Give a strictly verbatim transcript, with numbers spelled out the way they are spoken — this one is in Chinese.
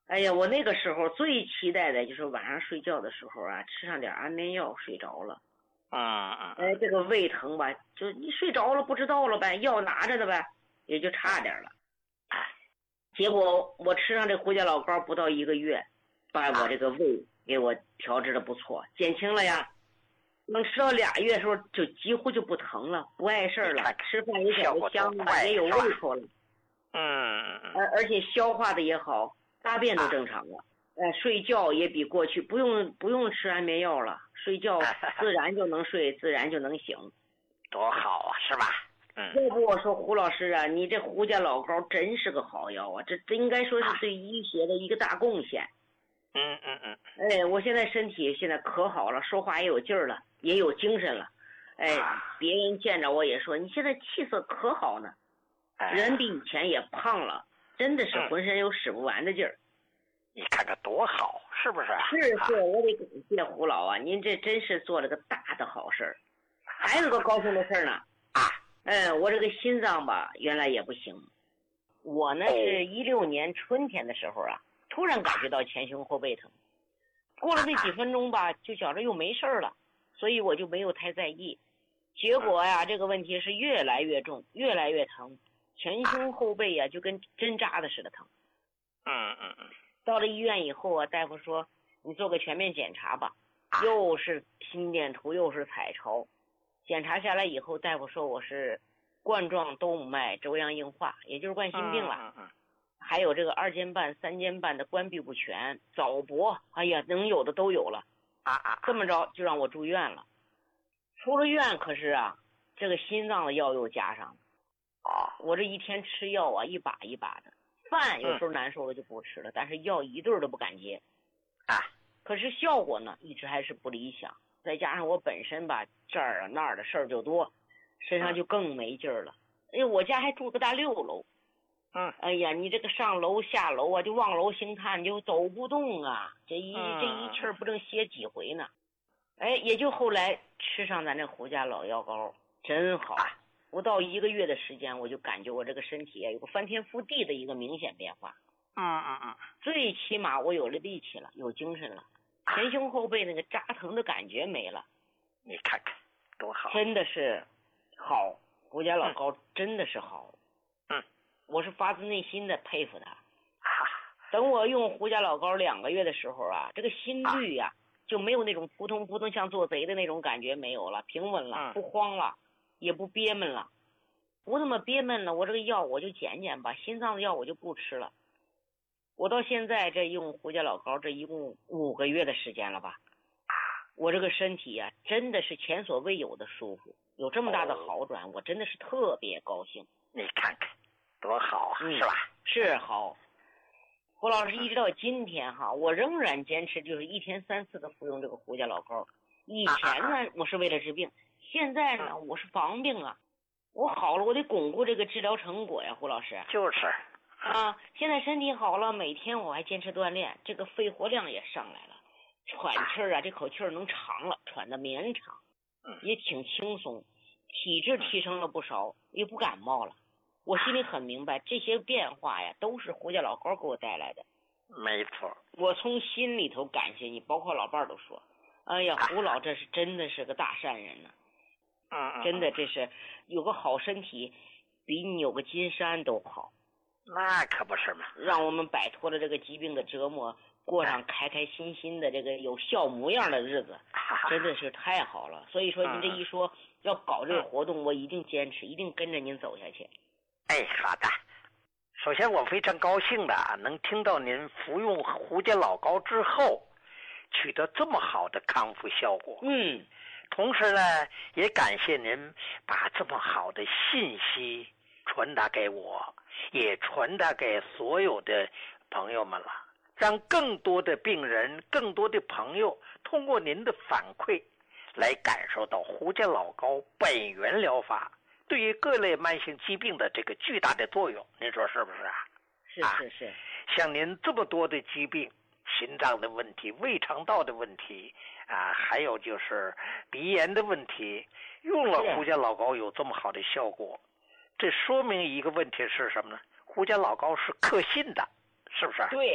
哎呀，我那个时候最期待的就是晚上睡觉的时候啊，吃上点安眠药睡着了。 嗯嗯。 哎，这个胃疼吧，就你睡着了不知道了呗，药拿着的呗，也就差点了。结果我吃上这胡家老膏不到一个月，把我这个胃给我调制的不错，减轻了呀。能吃到俩月的时候，就几乎就不疼了，不碍事了，吃饭也觉得香了，也有胃口了。 嗯， 而而且消化的也好，大便都正常了。呃，睡觉也比过去不用不用吃安眠药了，睡觉自然就能睡，自然就能醒， 多好啊，是吧？嗯。 要不我说胡老师啊，你这胡家老膏真是个好药啊，这这应该说是对医学的一个大贡献。 嗯嗯嗯。 哎，我现在身体现在可好了，说话也有劲儿了，也有精神了。哎，别人见着我也说你现在气色可好呢，人比以前也胖了，真的是浑身有使不完的劲儿。 你看看多好，是不是？ 是是，我得感谢胡老啊，您这真是做了个大的好事儿。还有个高兴的事儿呢啊，嗯，我这个心脏吧原来也不行，我呢是一六年春天的时候啊，突然感觉到前胸后背疼，过了那几分钟吧，就觉着又没事了，所以我就没有太在意。结果呀，这个问题是越来越重，越来越疼，前胸后背呀就跟针扎的似的疼。 嗯嗯嗯。 到了医院以后啊，大夫说你做个全面检查吧，又是心电图又是彩超，检查下来以后，大夫说我是冠状动脉粥样硬化，也就是冠心病了。 嗯嗯。 还有这个二尖瓣、三尖瓣的关闭不全、早搏，哎呀，能有的都有了。 啊啊。 这么着就让我住院了。出了院可是啊，这个心脏的药又加上了。 哦。 我这一天吃药啊，一把一把的。饭有时候难受了就不吃了，嗯、但是药一顿都不敢接。 啊。 可是效果呢，一直还是不理想。再加上我本身吧，这儿啊那儿的事儿就多，身上就更没劲儿了。哎、嗯，我家还住个大六楼。 嗯。 哎呀，你这个上楼下楼啊，就望楼兴叹，就走不动啊。这一、嗯、这一气儿不正歇几回呢。哎，也就后来吃上咱这胡家老药膏，真好。啊，不到一个月的时间，我就感觉我这个身体啊有个翻天覆地的一个明显变化。 嗯嗯嗯。 最起码我有了力气了，有精神了，前胸后背那个扎疼的感觉没了。 你看看，多好！ 真的是好，胡家老膏真的是好。 嗯。 我是发自内心的佩服他。啊。等我用胡家老膏两个月的时候啊，这个心率呀、啊、就没有那种扑通扑通像做贼的那种感觉没有了，平稳了，不慌了。也不憋闷了，不那么憋闷了，我这个药我就减减吧，心脏的药我就不吃了。我到现在这用胡家老膏，这一共五个月的时间了吧，我这个身体呀、啊、真的是前所未有的舒服，有这么大的好转，我真的是特别高兴。 你看看多好啊、嗯、是吧？ 是好。胡老师一直到今天哈，我仍然坚持就是一天三次的服用这个胡家老膏。以前呢我是为了治病，现在呢，我是防病啊，我好了，我得巩固这个治疗成果呀，胡老师。 就是啊，现在身体好了，每天我还坚持锻炼，这个肺活量也上来了，喘气儿啊，这口气儿能长了，喘得绵长，也挺轻松，体质提升了不少，也不感冒了。我心里很明白，这些变化呀，都是胡家老膏给我带来的。 没错， 我从心里头感谢你，包括老伴儿都说。哎呀，胡老这是真的是个大善人呢、 啊，嗯， 真的这是有个好身体，比你有个金山都好。 那可不是嘛， 让我们摆脱了这个疾病的折磨，过上开开心心的这个有笑模样的日子，真的是太好了。所以说您这一说要搞这个活动，我一定坚持，一定跟着您走下去。 哎，好的。首先我非常高兴的能听到您服用胡家老膏之后取得这么好的康复效果。 嗯， 同时呢，也感谢您把这么好的信息传达给我，也传达给所有的朋友们了，让更多的病人、更多的朋友通过您的反馈来感受到胡家老膏本源疗法对于各类慢性疾病的这个巨大的作用，您说是不是啊？ 是是是、啊、 像您这么多的疾病，心脏的问题、胃肠道的问题啊，还有就是鼻炎的问题，用了胡家老膏有这么好的效果，这说明一个问题是什么呢？胡家老膏是可信的，是不是？ 对。